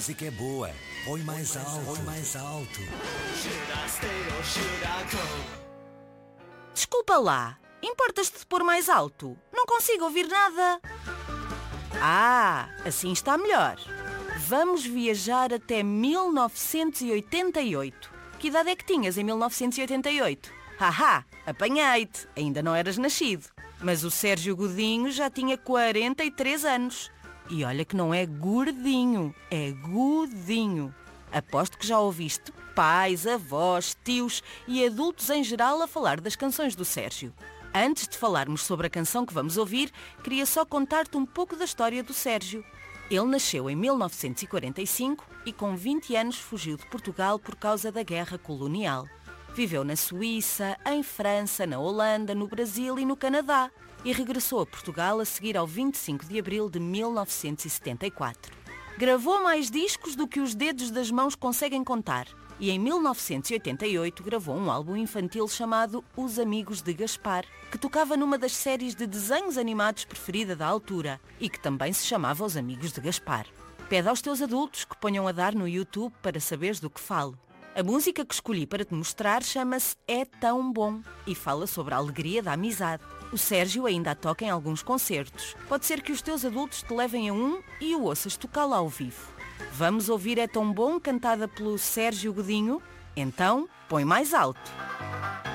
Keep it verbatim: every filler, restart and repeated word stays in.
música é boa. Põe mais alto, põe mais alto. Desculpa lá, importas-te de pôr mais alto? Não consigo ouvir nada. Ah, assim está melhor. Vamos viajar até mil novecentos e oitenta e oito. Que idade é que tinhas em mil novecentos e oitenta e oito? Haha, apanhei-te, ainda não eras nascido. Mas o Sérgio Godinho já tinha quarenta e três anos. E olha que não é gordinho, é Godinho. Aposto que já ouviste pais, avós, tios e adultos em geral a falar das canções do Sérgio. Antes de falarmos sobre a canção que vamos ouvir, queria só contar-te um pouco da história do Sérgio. Ele nasceu em mil novecentos e quarenta e cinco e com vinte anos fugiu de Portugal por causa da guerra colonial. Viveu na Suíça, em França, na Holanda, no Brasil e no Canadá e regressou a Portugal a seguir ao vinte e cinco de abril de mil novecentos e setenta e quatro. Gravou mais discos do que os dedos das mãos conseguem contar e em mil novecentos e oitenta e oito gravou um álbum infantil chamado Os Amigos de Gaspar, que tocava numa das séries de desenhos animados preferida da altura e que também se chamava Os Amigos de Gaspar. Pede aos teus adultos que ponham a dar no YouTube para saberes do que falo. A música que escolhi para te mostrar chama-se É Tão Bom e fala sobre a alegria da amizade. O Sérgio ainda a toca em alguns concertos. Pode ser que os teus adultos te levem a um e o ouças tocá-lo ao vivo. Vamos ouvir É Tão Bom, cantada pelo Sérgio Godinho? Então, põe mais alto.